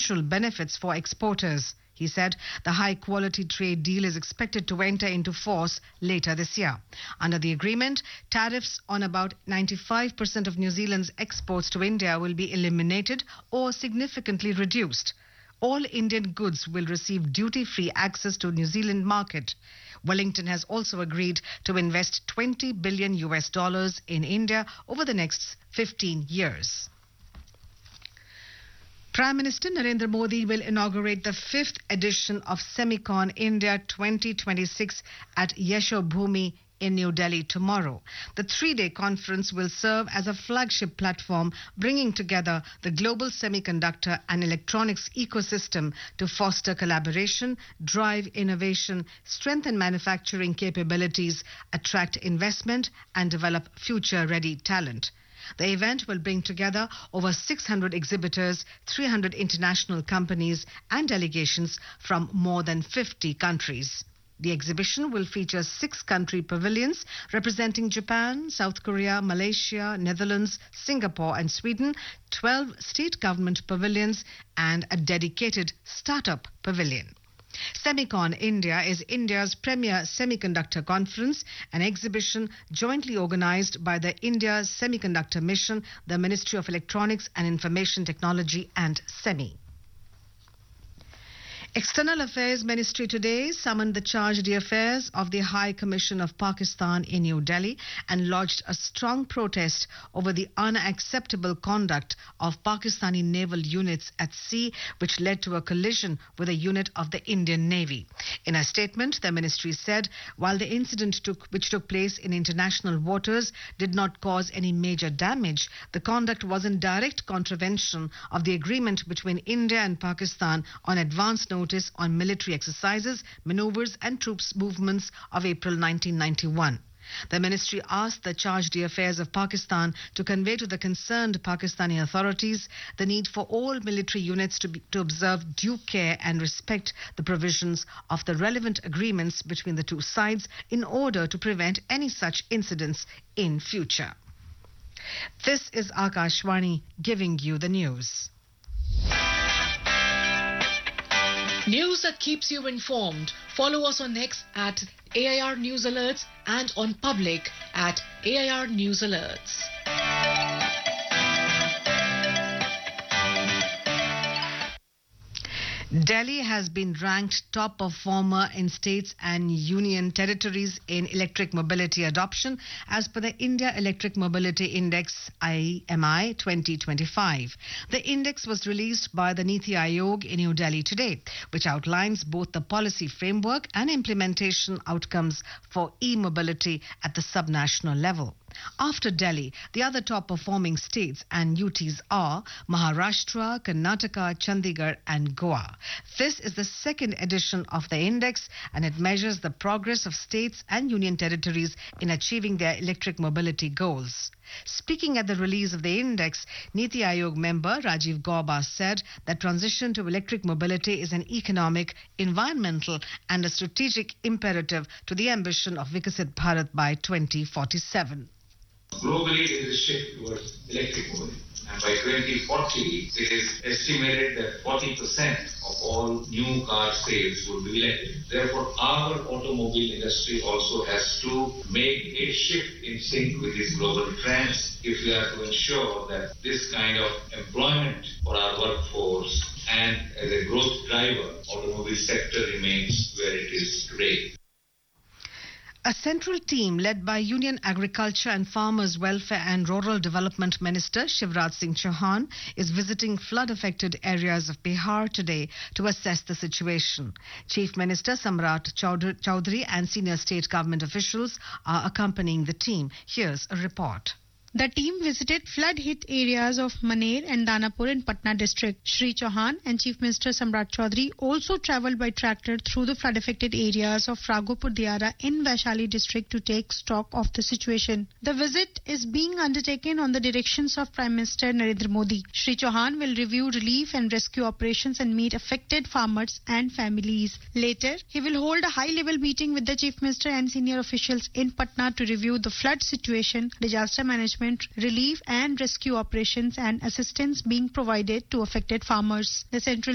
mutual benefits for exporters. He said the high-quality trade deal is expected to enter into force later this year. Under the agreement, tariffs on about 95% of New Zealand's exports to India will be eliminated or significantly reduced. All Indian goods will receive duty-free access to New Zealand market. Wellington has also agreed to invest $20 billion in India over the next 15 years. Prime Minister Narendra Modi will inaugurate the 5th edition of Semicon India 2026 at Yashobhoomi in New Delhi tomorrow. The 3-day conference will serve as a flagship platform bringing together the global semiconductor and electronics ecosystem to foster collaboration, drive innovation, strengthen manufacturing capabilities, attract investment and develop future-ready talent. The event will bring together over 600 exhibitors, 300 international companies and delegations from more than 50 countries. The exhibition will feature 6 country pavilions representing Japan, South Korea, Malaysia, Netherlands, Singapore and Sweden, 12 state government pavilions and a dedicated startup pavilion. Semicon India is India's premier semiconductor conference, an exhibition jointly organized by the India Semiconductor Mission, the Ministry of Electronics and Information Technology and SEMI. External Affairs Ministry today summoned the charge d'affaires of the High Commission of Pakistan in New Delhi and lodged a strong protest over the unacceptable conduct of Pakistani naval units at sea, which led to a collision with a unit of the Indian Navy. In a statement, the ministry said while the incident which took place in international waters did not cause any major damage, the conduct was in direct contravention of the agreement between India and Pakistan on advance notice on military exercises, maneuvers and troops movements of April 1991. The ministry asked the charge d'affaires of Pakistan to convey to the concerned Pakistani authorities the need for all military units to observe due care and respect the provisions of the relevant agreements between the two sides in order to prevent any such incidents in future. This is Akashvani giving you the news. News that keeps you informed. Follow us on X at AIR News Alerts and on Public at AIR News Alerts. Delhi has been ranked top performer in states and union territories in electric mobility adoption as per the India Electric Mobility Index IMI 2025. The index was released by the Niti Aayog in New Delhi today, which outlines both the policy framework and implementation outcomes for e-mobility at the subnational level. After Delhi, the other top performing states and UTs are Maharashtra, Karnataka, Chandigarh and Goa. This is the second edition of the index and it measures the progress of states and union territories in achieving their electric mobility goals. Speaking at the release of the index, Niti Aayog member Rajiv Gauba said that transition to electric mobility is an economic, environmental and a strategic imperative to the ambition of Viksit Bharat by 2047. Globally, there is a shift towards electric mobility. And by 2040, it is estimated that 40% of all new car sales will be electric. Therefore, our automobile industry also has to make a shift in sync with these global trends if we are to ensure that this kind of employment for our workforce and as a growth driver, automobile sector remains where it is today. A central team led by Union Agriculture and Farmers Welfare and Rural Development Minister Shivraj Singh Chauhan is visiting flood-affected areas of Bihar today to assess the situation. Chief Minister Samrat Chaudhary and senior state government officials are accompanying the team. Here's a report. The team visited flood-hit areas of Maner and Danapur in Patna district. Shri Chauhan and Chief Minister Samrat Chaudhary also travelled by tractor through the flood-affected areas of Raghopur Diara in Vaishali district to take stock of the situation. The visit is being undertaken on the directions of Prime Minister Narendra Modi. Shri Chauhan will review relief and rescue operations and meet affected farmers and families. Later, he will hold a high-level meeting with the Chief Minister and senior officials in Patna to review the flood situation, disaster management, relief and rescue operations and assistance being provided to affected farmers. The Central